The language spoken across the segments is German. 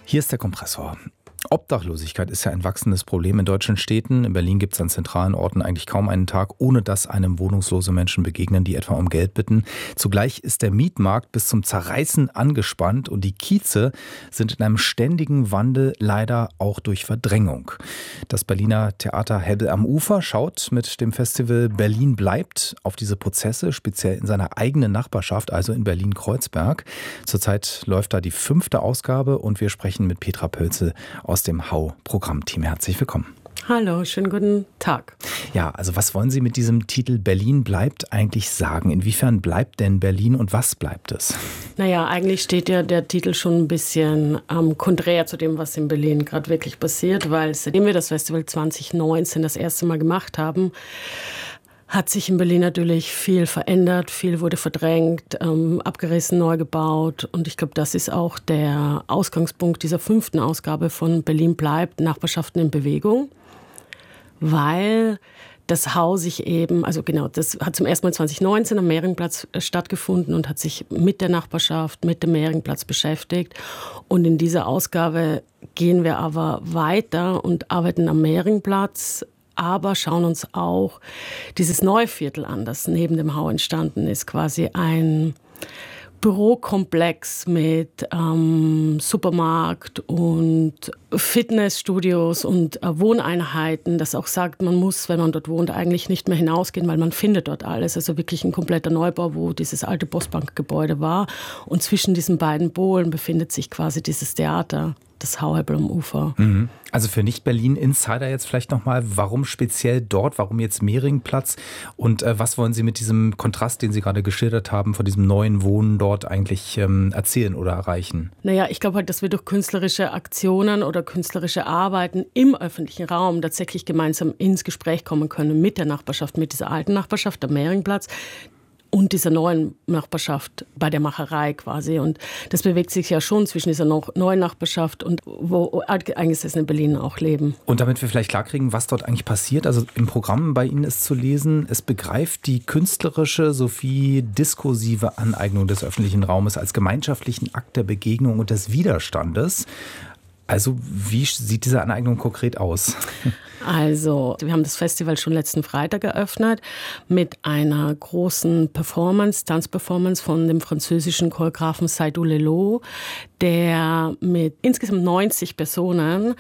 Hier ist der Kompressor. Obdachlosigkeit ist ja ein wachsendes Problem in deutschen Städten. In Berlin gibt es an zentralen Orten eigentlich kaum einen Tag, ohne dass einem wohnungslose Menschen begegnen, die etwa um Geld bitten. Zugleich ist der Mietmarkt bis zum Zerreißen angespannt und die Kieze sind in einem ständigen Wandel, leider auch durch Verdrängung. Das Berliner Theater Hebbel am Ufer schaut mit dem Festival Berlin bleibt auf diese Prozesse, speziell in seiner eigenen Nachbarschaft, also in Berlin-Kreuzberg. Zurzeit läuft da die 5. Ausgabe und wir sprechen mit Petra Pölzel aus dem HAU-Programmteam. Herzlich willkommen. Hallo, schönen guten Tag. Ja, also was wollen Sie mit diesem Titel Berlin bleibt eigentlich sagen? Inwiefern bleibt denn Berlin und was bleibt es? Naja, eigentlich steht ja der Titel schon ein bisschen konträr zu dem, was in Berlin gerade wirklich passiert, weil seitdem wir das Festival 2019 das erste Mal gemacht haben, hat sich in Berlin natürlich viel verändert, viel wurde verdrängt, abgerissen, neu gebaut. Und ich glaube, das ist auch der Ausgangspunkt dieser 5. Ausgabe von Berlin bleibt, Nachbarschaften in Bewegung. Weil das Haus sich eben, also genau, das hat zum ersten Mal 2019 am Mehringplatz stattgefunden und hat sich mit der Nachbarschaft, mit dem Mehringplatz beschäftigt. Und in dieser Ausgabe gehen wir aber weiter und arbeiten am Mehringplatz, aber schauen uns auch dieses neue Viertel an, das neben dem Hau entstanden ist. Quasi ein Bürokomplex mit Supermarkt und Fitnessstudios und Wohneinheiten, das auch sagt, man muss, wenn man dort wohnt, eigentlich nicht mehr hinausgehen, weil man findet dort alles. Also wirklich ein kompletter Neubau, wo dieses alte Postbankgebäude war. Und zwischen diesen beiden Polen befindet sich quasi dieses Theater, das Hebbel am Ufer. Also für Nicht-Berlin-Insider jetzt vielleicht nochmal, warum speziell dort, warum jetzt Mehringplatz und was wollen Sie mit diesem Kontrast, den Sie gerade geschildert haben, von diesem neuen Wohnen dort eigentlich erzählen oder erreichen? Naja, ich glaube halt, dass wir durch künstlerische Aktionen oder künstlerische Arbeiten im öffentlichen Raum tatsächlich gemeinsam ins Gespräch kommen können mit der Nachbarschaft, mit dieser alten Nachbarschaft, der Mehringplatz, und dieser neuen Nachbarschaft bei der Macherei quasi. Und das bewegt sich ja schon zwischen dieser neuen Nachbarschaft und wo eingesessene Berliner auch leben. Und damit wir vielleicht klarkriegen, was dort eigentlich passiert, also im Programm bei Ihnen ist zu lesen, es begreift die künstlerische sowie diskursive Aneignung des öffentlichen Raumes als gemeinschaftlichen Akt der Begegnung und des Widerstandes. Also wie sieht diese Aneignung konkret aus? Also, wir haben das Festival schon letzten Freitag eröffnet mit einer großen Performance, Tanzperformance von dem französischen Choreografen Saïdou Lelo, der mit insgesamt 90 Personen,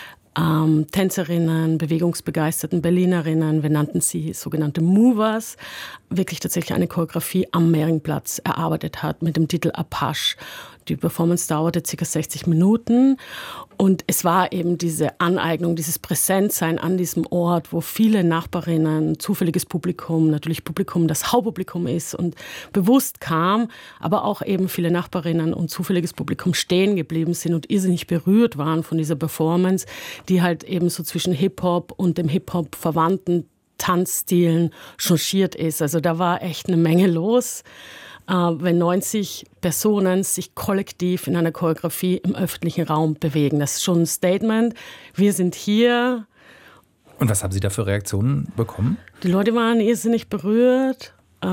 Tänzerinnen, bewegungsbegeisterten Berlinerinnen, wir nannten sie sogenannte Movers, wirklich tatsächlich eine Choreografie am Mehringplatz erarbeitet hat mit dem Titel Apache. Die Performance dauerte ca. 60 Minuten und es war eben diese Aneignung, dieses Präsentsein an diesem Ort, wo viele Nachbarinnen, zufälliges Publikum, natürlich Publikum, das Hauptpublikum ist und bewusst kam, aber auch eben viele Nachbarinnen und zufälliges Publikum stehen geblieben sind und irrsinnig berührt waren von dieser Performance, die halt eben so zwischen Hip-Hop und dem Hip-Hop verwandten Tanzstilen changiert ist. Also da war echt eine Menge los. Wenn 90 Personen sich kollektiv in einer Choreografie im öffentlichen Raum bewegen. Das ist schon ein Statement. Wir sind hier. Und was haben Sie da für Reaktionen bekommen? Die Leute waren irrsinnig berührt,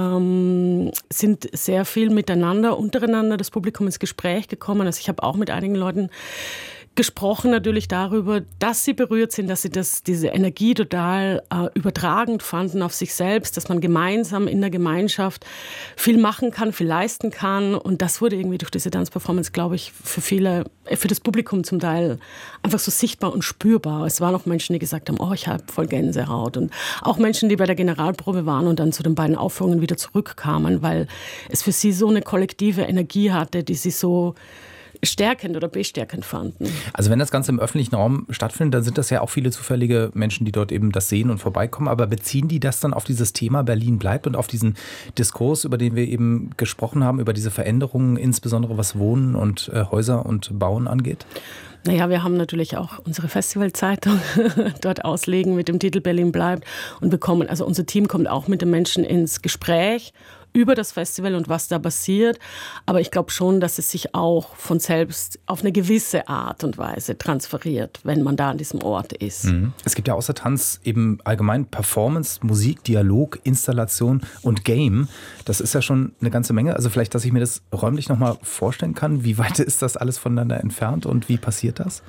sind sehr viel untereinander das Publikum ins Gespräch gekommen. Also ich habe auch mit einigen Leuten gesprochen natürlich darüber, dass sie berührt sind, dass sie diese Energie total übertragend fanden auf sich selbst, dass man gemeinsam in der Gemeinschaft viel machen kann, viel leisten kann. Und das wurde irgendwie durch diese Tanzperformance, glaube ich, für das Publikum zum Teil einfach so sichtbar und spürbar. Es waren auch Menschen, die gesagt haben, oh, ich habe voll Gänsehaut. Und auch Menschen, die bei der Generalprobe waren und dann zu den beiden Aufführungen wieder zurückkamen, weil es für sie so eine kollektive Energie hatte, die sie so stärkend oder bestärkend fanden. Also wenn das Ganze im öffentlichen Raum stattfindet, dann sind das ja auch viele zufällige Menschen, die dort eben das sehen und vorbeikommen. Aber beziehen die das dann auf dieses Thema Berlin bleibt und auf diesen Diskurs, über den wir eben gesprochen haben, über diese Veränderungen, insbesondere was Wohnen und Häuser und Bauen angeht? Naja, wir haben natürlich auch unsere Festivalzeitung dort auslegen mit dem Titel Berlin bleibt und bekommen, also unser Team kommt auch mit den Menschen ins Gespräch über das Festival und was da passiert. Aber ich glaube schon, dass es sich auch von selbst auf eine gewisse Art und Weise transferiert, wenn man da an diesem Ort ist. Es gibt ja außer Tanz eben allgemein Performance, Musik, Dialog, Installation und Game. Das ist ja schon eine ganze Menge. Also vielleicht, dass ich mir das räumlich nochmal vorstellen kann. Wie weit ist das alles voneinander entfernt und wie passiert das?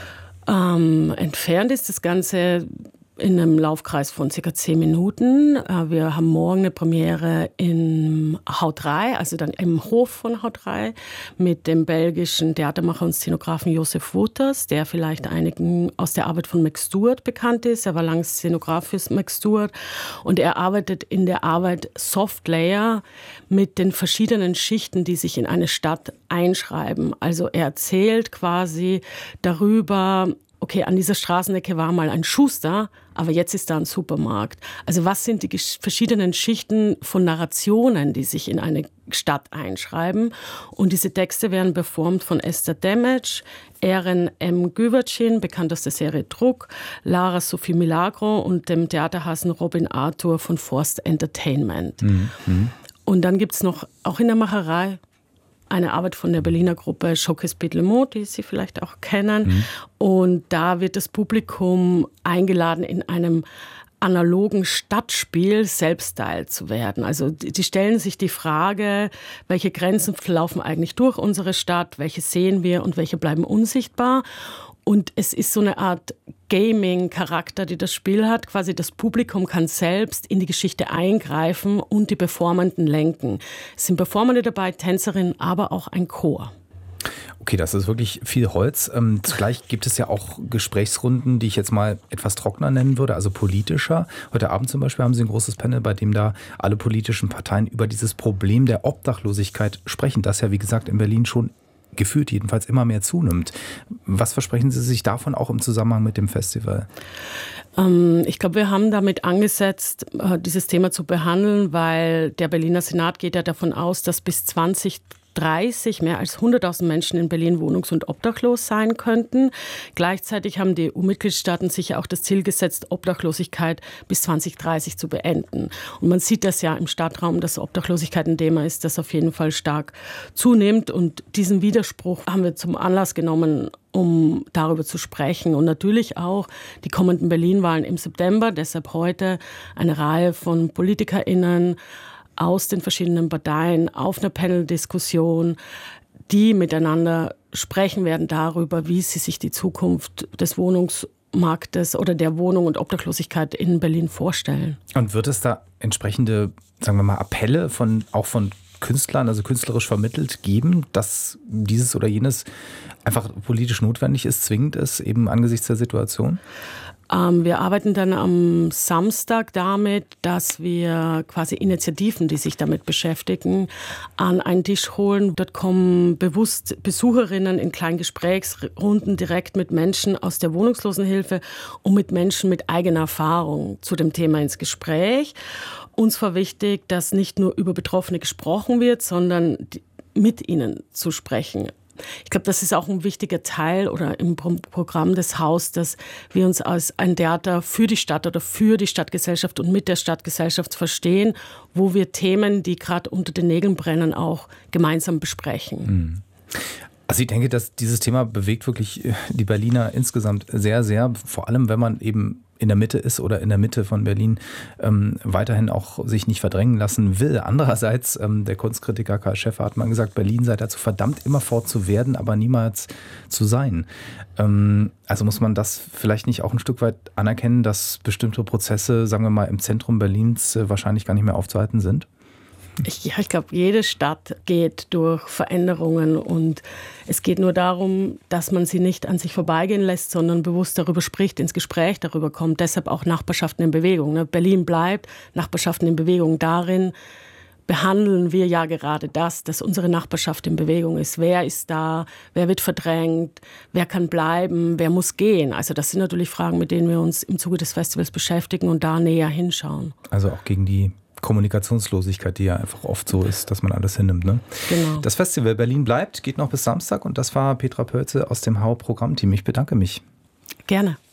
Entfernt ist das Ganze in einem Laufkreis von ca. 10 Minuten. Wir haben morgen eine Premiere in Haut 3, also dann im Hof von Haut 3, mit dem belgischen Theatermacher und Szenografen Joseph Wouters, der vielleicht einigen aus der Arbeit von Max Stewart bekannt ist. Er war lange Szenograf für Max Stewart und er arbeitet in der Arbeit Soft Layer mit den verschiedenen Schichten, die sich in eine Stadt einschreiben. Also er erzählt quasi darüber, okay, an dieser Straßenecke war mal ein Schuster, aber jetzt ist da ein Supermarkt. Also was sind die verschiedenen Schichten von Narrationen, die sich in eine Stadt einschreiben? Und diese Texte werden performt von Esther Damage, Eren M. Güvercin, bekannt aus der Serie Druck, Lara Sophie Milagro und dem Theaterhasen Robin Arthur von Forst Entertainment. Und dann gibt es noch, auch in der Macherei, eine Arbeit von der Berliner Gruppe Choques Pidlemont, die Sie vielleicht auch kennen. Und da wird das Publikum eingeladen, in einem analogen Stadtspiel selbst Teil zu werden. Also die stellen sich die Frage, welche Grenzen verlaufen eigentlich durch unsere Stadt, welche sehen wir und welche bleiben unsichtbar. Und es ist so eine Art Gaming-Charakter, die das Spiel hat. Quasi das Publikum kann selbst in die Geschichte eingreifen und die Performenden lenken. Es sind Performende dabei, Tänzerinnen, aber auch ein Chor. Okay, das ist wirklich viel Holz. Zugleich gibt es ja auch Gesprächsrunden, die ich jetzt mal etwas trockener nennen würde, also politischer. Heute Abend zum Beispiel haben Sie ein großes Panel, bei dem da alle politischen Parteien über dieses Problem der Obdachlosigkeit sprechen, das ja, wie gesagt, in Berlin schon gefühlt jedenfalls immer mehr zunimmt. Was versprechen Sie sich davon auch im Zusammenhang mit dem Festival? Ich glaube, wir haben damit angesetzt, dieses Thema zu behandeln, weil der Berliner Senat geht ja davon aus, dass bis 2030 mehr als 100.000 Menschen in Berlin wohnungs- und obdachlos sein könnten. Gleichzeitig haben die EU-Mitgliedstaaten sich ja auch das Ziel gesetzt, Obdachlosigkeit bis 2030 zu beenden. Und man sieht das ja im Stadtraum, dass Obdachlosigkeit ein Thema ist, das auf jeden Fall stark zunimmt. Und diesen Widerspruch haben wir zum Anlass genommen, um darüber zu sprechen. Und natürlich auch die kommenden Berlin-Wahlen im September, deshalb heute eine Reihe von PolitikerInnen aus den verschiedenen Parteien auf einer Panel-Diskussion, die miteinander sprechen werden darüber, wie sie sich die Zukunft des Wohnungsmarktes oder der Wohnung und Obdachlosigkeit in Berlin vorstellen. Und wird es da entsprechende, sagen wir mal, Appelle auch von Künstlern, also künstlerisch vermittelt, geben, dass dieses oder jenes einfach politisch notwendig ist, zwingend ist, eben angesichts der Situation? Wir arbeiten dann am Samstag damit, dass wir quasi Initiativen, die sich damit beschäftigen, an einen Tisch holen. Dort kommen bewusst Besucherinnen in kleinen Gesprächsrunden direkt mit Menschen aus der Wohnungslosenhilfe und mit Menschen mit eigener Erfahrung zu dem Thema ins Gespräch. Uns war wichtig, dass nicht nur über Betroffene gesprochen wird, sondern mit ihnen zu sprechen. Ich glaube, das ist auch ein wichtiger Teil oder im Programm des Haus, dass wir uns als ein Theater für die Stadt oder für die Stadtgesellschaft und mit der Stadtgesellschaft verstehen, wo wir Themen, die gerade unter den Nägeln brennen, auch gemeinsam besprechen. Also ich denke, dass dieses Thema bewegt wirklich die Berliner insgesamt sehr, sehr. Vor allem, wenn man eben in der Mitte ist oder in der Mitte von Berlin weiterhin auch sich nicht verdrängen lassen will. Andererseits, der Kunstkritiker Karl Schäffer hat mal gesagt, Berlin sei dazu verdammt, immerfort zu werden, aber niemals zu sein. Also muss man das vielleicht nicht auch ein Stück weit anerkennen, dass bestimmte Prozesse, sagen wir mal, im Zentrum Berlins wahrscheinlich gar nicht mehr aufzuhalten sind? Ich glaube, jede Stadt geht durch Veränderungen und es geht nur darum, dass man sie nicht an sich vorbeigehen lässt, sondern bewusst darüber spricht, ins Gespräch darüber kommt. Deshalb auch Nachbarschaften in Bewegung. Berlin bleibt, Nachbarschaften in Bewegung. Darin behandeln wir ja gerade das, dass unsere Nachbarschaft in Bewegung ist. Wer ist da? Wer wird verdrängt? Wer kann bleiben? Wer muss gehen? Also das sind natürlich Fragen, mit denen wir uns im Zuge des Festivals beschäftigen und da näher hinschauen. Also auch gegen die Kommunikationslosigkeit, die ja einfach oft so ist, dass man alles hinnimmt. Ne? Genau. Das Festival Berlin bleibt, geht noch bis Samstag und das war Petra Pölze aus dem HAU-Programmteam. Ich bedanke mich. Gerne.